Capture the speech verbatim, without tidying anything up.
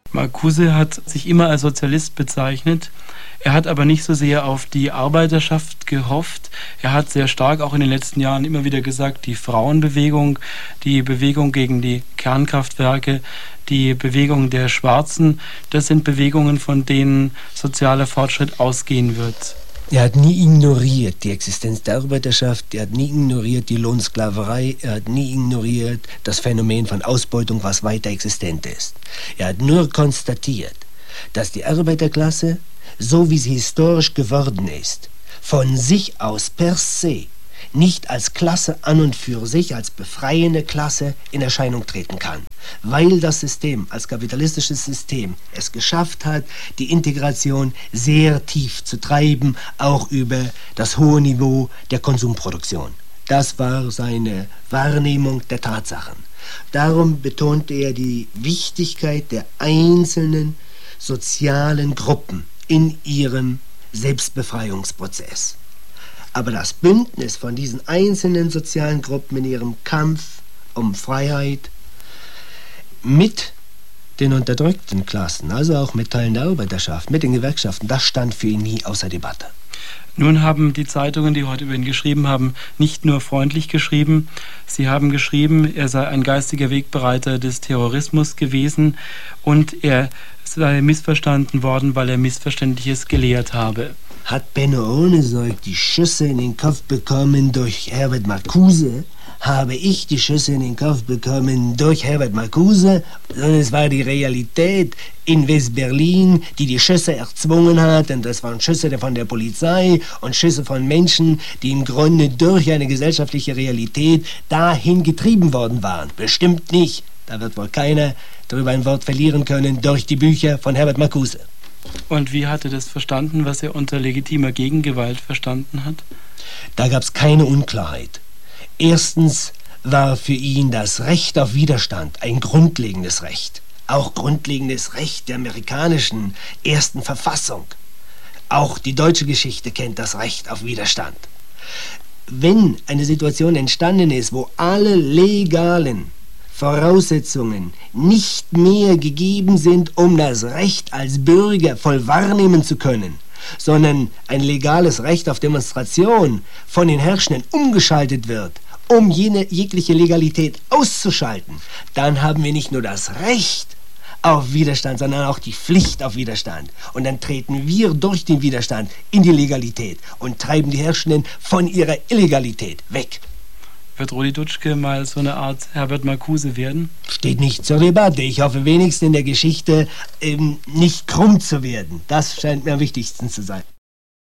Marcuse hat sich immer als Sozialist bezeichnet. Er hat aber nicht so sehr auf die Arbeiterschaft gehofft. Er hat sehr stark auch in den letzten Jahren immer wieder gesagt, die Frauenbewegung, die Bewegung gegen die Kernkraftwerke, die Bewegung der Schwarzen, das sind Bewegungen, von denen sozialer Fortschritt ausgehen wird. Er hat nie ignoriert die Existenz der Arbeiterschaft, er hat nie ignoriert die Lohnsklaverei, er hat nie ignoriert das Phänomen von Ausbeutung, was weiter existent ist. Er hat nur konstatiert, dass die Arbeiterklasse, so wie sie historisch geworden ist, von sich aus per se nicht als Klasse an und für sich, als befreiende Klasse in Erscheinung treten kann, weil das System, als kapitalistisches System, es geschafft hat, die Integration sehr tief zu treiben, auch über das hohe Niveau der Konsumproduktion. Das war seine Wahrnehmung der Tatsachen. Darum betonte er die Wichtigkeit der einzelnen sozialen Gruppen in ihrem Selbstbefreiungsprozess. Aber das Bündnis von diesen einzelnen sozialen Gruppen in ihrem Kampf um Freiheit mit den unterdrückten Klassen, also auch mit Teilen der Arbeiterschaft, mit den Gewerkschaften, das stand für ihn nie außer Debatte. Nun haben die Zeitungen, die heute über ihn geschrieben haben, nicht nur freundlich geschrieben. Sie haben geschrieben, er sei ein geistiger Wegbereiter des Terrorismus gewesen und er sei missverstanden worden, weil er Missverständliches gelehrt habe. Hat Benno Ohnesorg die Schüsse in den Kopf bekommen durch Herbert Marcuse? Habe ich die Schüsse in den Kopf bekommen durch Herbert Marcuse? Sondern es war die Realität in West-Berlin, die die Schüsse erzwungen hat. Und das waren Schüsse von der Polizei und Schüsse von Menschen, die im Grunde durch eine gesellschaftliche Realität dahin getrieben worden waren. Bestimmt nicht. Da wird wohl keiner darüber ein Wort verlieren können durch die Bücher von Herbert Marcuse. Und wie hat er das verstanden, was er unter legitimer Gegengewalt verstanden hat? Da gab es keine Unklarheit. Erstens war für ihn das Recht auf Widerstand ein grundlegendes Recht. Auch grundlegendes Recht der amerikanischen ersten Verfassung. Auch die deutsche Geschichte kennt das Recht auf Widerstand. Wenn eine Situation entstanden ist, wo alle legalen Voraussetzungen nicht mehr gegeben sind, um das Recht als Bürger voll wahrnehmen zu können, sondern ein legales Recht auf Demonstration von den Herrschenden umgeschaltet wird, um jene jegliche Legalität auszuschalten, dann haben wir nicht nur das Recht auf Widerstand, sondern auch die Pflicht auf Widerstand. Und dann treten wir durch den Widerstand in die Legalität und treiben die Herrschenden von ihrer Illegalität weg. Wird Rudi Dutschke mal so eine Art Herbert Marcuse werden? Steht nicht zur Debatte. Ich hoffe wenigstens in der Geschichte ähm, nicht krumm zu werden. Das scheint mir am wichtigsten zu sein.